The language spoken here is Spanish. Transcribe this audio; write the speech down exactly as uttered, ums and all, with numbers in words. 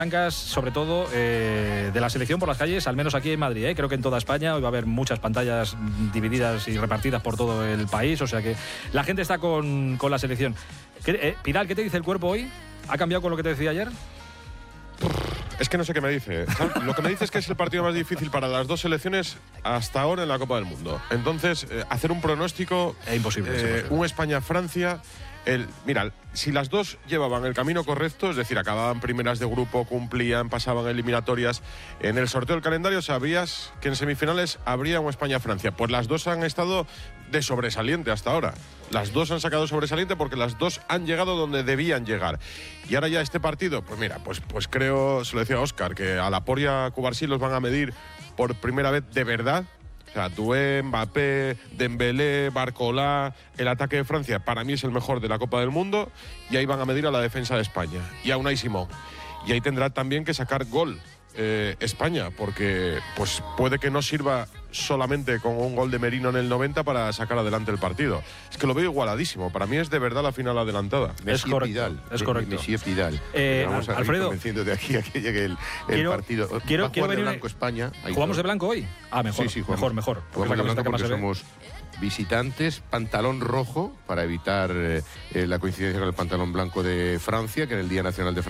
blancas, sobre todo eh, de la selección por las calles, al menos aquí en Madrid, ¿eh? Creo que en toda España hoy va a haber muchas pantallas divididas y repartidas por todo el país, o sea que la gente está con, con la selección. ¿Qué, eh, Pidal, ¿qué te dice el cuerpo hoy? ¿Ha cambiado con lo que te decía ayer? Es que no sé qué me dice. Lo que me dice es que es el partido más difícil para las dos selecciones hasta ahora en la Copa del Mundo. Entonces, eh, hacer un pronóstico… Es imposible. Eh, es imposible. Un España-Francia… El, mira, si las dos llevaban el camino correcto, es decir, acababan primeras de grupo, cumplían, pasaban eliminatorias, en el sorteo del calendario sabías que en semifinales habría un España-Francia. Pues las dos han estado de sobresaliente hasta ahora. Las dos han sacado sobresaliente porque las dos han llegado donde debían llegar. Y ahora ya este partido, pues mira, pues, pues creo, se lo decía Óscar, que a la Poria Cubarsí los van a medir por primera vez de verdad. O sea, Doué, Mbappé, Dembélé, Barcola, el ataque de Francia para mí es el mejor de la Copa del Mundo y ahí van a medir a la defensa de España y a Unai Simón. Y ahí tendrá también que sacar gol eh, España, porque pues puede que no sirva solamente con un gol de Merino en el noventa para sacar adelante el partido. Es que lo veo igualadísimo. Para mí es de verdad la final adelantada. Es correcto. Vidal, es correcto. Messi es Vidal. Eh, Vamos a Alfredo, convenciendo de aquí a que llegue el, el quiero, partido. Quiero, Va a quiero jugar de venir. blanco España. ¿Jugamos de blanco hoy? Ah, mejor. Sí, sí, mejor, mejor. Jugamos de blanco porque somos visitantes, pantalón rojo para evitar eh, la coincidencia con el pantalón blanco de Francia, que en el Día Nacional de Francia